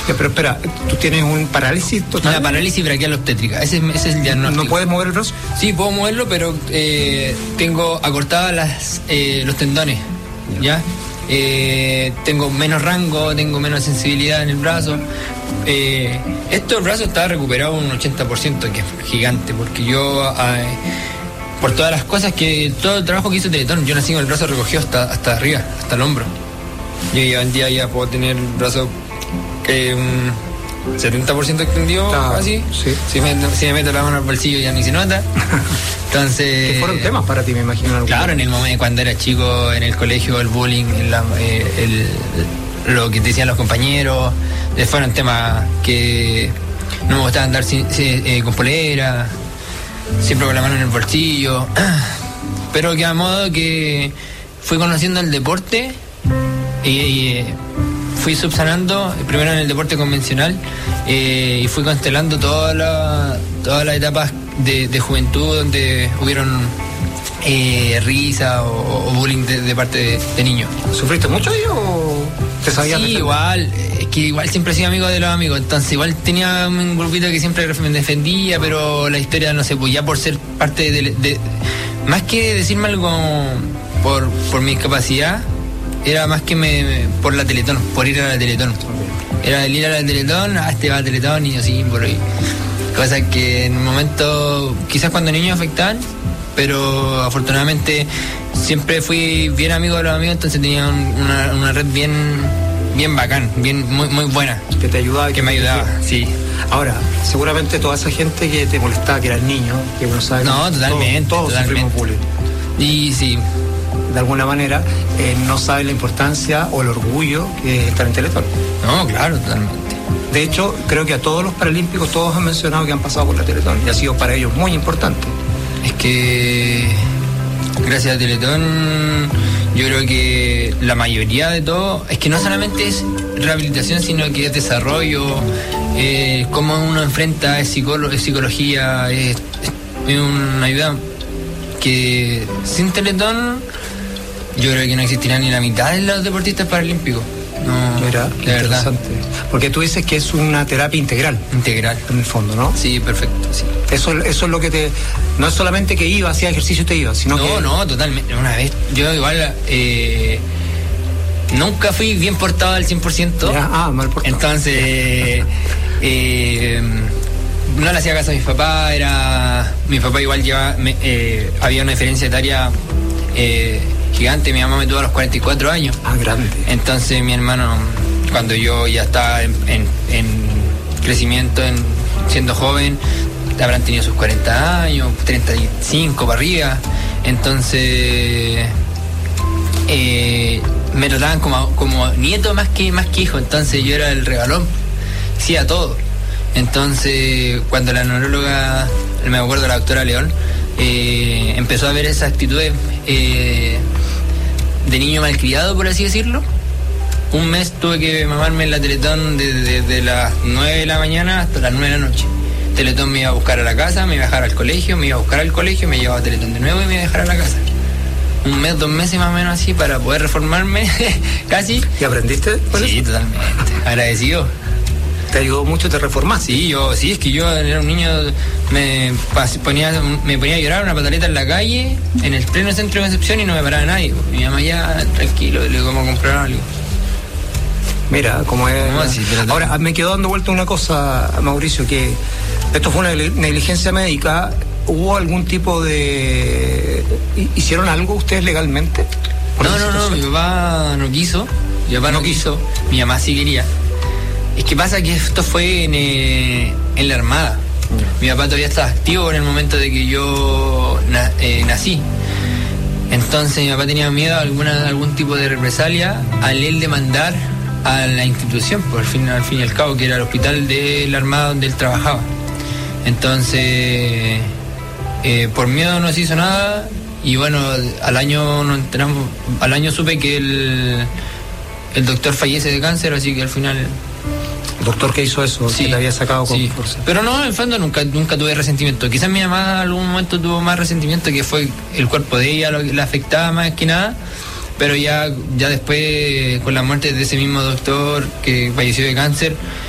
Pero espera, ¿tú tienes un parálisis total? Una parálisis braquial obstétrica, ese es el diagnóstico. ¿No puedes mover el brazo? Sí, puedo moverlo, pero tengo acortadas los tendones, ¿ya? Tengo menos rango, tengo menos sensibilidad en el brazo. El brazo está recuperado un 80%, que es gigante, porque yo, por todas las cosas todo el trabajo que hizo Teletón, yo nací con el brazo recogido hasta arriba, hasta el hombro. Yo hoy en día ya puedo tener el brazo un 70% extendido, casi. Sí. Si me meto la mano al bolsillo ya ni se nota. Entonces, que fueron temas para ti, me imagino. Claro, en el momento cuando era chico, en el colegio, el bullying, lo que te decían los compañeros, fueron temas que no me gustaba andar con polera, siempre con la mano en el bolsillo. Pero que a modo que fui conociendo el deporte y fui subsanando primero en el deporte convencional y fui constelando todas las etapas de juventud donde hubieron risa o bullying de parte de niños. ¿Sufriste mucho ahí o te sabías defender? Igual siempre he sido amigo de los amigos, entonces igual tenía un grupito que siempre me defendía, pero la historia, no sé, pues ya por ser parte de más que decirme algo por mi discapacidad, era más que por la Teletón, por ir a la Teletón. Era el ir a la Teletón, este va a Teletón, niño símbolo y cosas que en un momento, quizás cuando niños afectaban, pero afortunadamente siempre fui bien amigo de los amigos, entonces tenía una red bien bacán, muy buena. Que te ayudaba. Que me ayudaba, sí. Ahora, seguramente toda esa gente que te molestaba, que eras niño, que uno sabe. No, totalmente. Todos sufrimos bullying. Y sí. De alguna manera, no saben la importancia o el orgullo que es estar en Teletón. No, claro, totalmente. De hecho, creo que a todos los paralímpicos, todos han mencionado que han pasado por la Teletón y ha sido para ellos muy importante. Es que gracias a Teletón yo creo que la mayoría de todo, es que no solamente es rehabilitación, sino que es desarrollo, cómo uno enfrenta, es psicología, es una ayuda que sin Teletón yo creo que no existiría ni la mitad de los deportistas paralímpicos. No, mira, de verdad. Porque tú dices que es una terapia integral. Integral. En el fondo, ¿no? Sí, perfecto, sí. Eso es lo que no es solamente que iba, hacía ejercicio y te iba, sino que... No, totalmente. Una vez, yo igual... nunca fui bien portado al 100%. Mal portado. Entonces... no le hacía caso a mis papás, mi papá igual había una diferencia etaria gigante. Mi mamá me tuvo a los 44 años. Grande. Entonces mi hermano, cuando yo ya estaba en crecimiento, siendo joven, habrán tenido sus 40 años, 35 para arriba. Entonces me trataban como nieto más que hijo. Entonces yo era el regalón, hacía todo. Entonces, cuando la neuróloga, me acuerdo, la doctora León, empezó a ver esas actitudes de niño malcriado, por así decirlo, un mes tuve que mamarme en la Teletón desde las 9 de la mañana hasta las 9 de la noche. Teletón me iba a buscar a la casa, me iba a dejar al colegio, me iba a buscar al colegio, me llevaba a Teletón de nuevo y me iba a dejar a la casa. Un mes, 2 meses más o menos así para poder reformarme, casi. ¿Y aprendiste después? Sí, totalmente. Agradecido. ¿Te ayudó mucho, te reformaste? Sí, es que yo era un niño, me ponía a llorar una pataleta en la calle, en el pleno centro de Concepción, y no me paraba nadie. Mi mamá ya, tranquilo, le digo, ¿cómo comprar algo? Mira, como es... No, sí, ahora, me quedó dando vuelta una cosa, Mauricio, que esto fue una negligencia médica. ¿Hubo algún tipo de... ¿Hicieron algo ustedes legalmente? No, mi papá no quiso. Mi papá no quiso, mi mamá sí quería. Es que pasa que esto fue en la Armada. Mi papá todavía estaba activo en el momento de que yo nací. Entonces mi papá tenía miedo a algún tipo de represalia al él demandar a la institución, por al fin y al cabo, que era el hospital de la Armada donde él trabajaba. Entonces, por miedo no se hizo nada, y bueno, al año supe que el doctor fallece de cáncer, así que al final... ¿El doctor que hizo eso? Sí, que te había sacado con sí. fuerza. Pero no, en el fondo nunca tuve resentimiento. Quizás mi mamá en algún momento tuvo más resentimiento, que fue el cuerpo de ella lo que la afectaba más que nada. Pero ya después, con la muerte de ese mismo doctor que falleció de cáncer,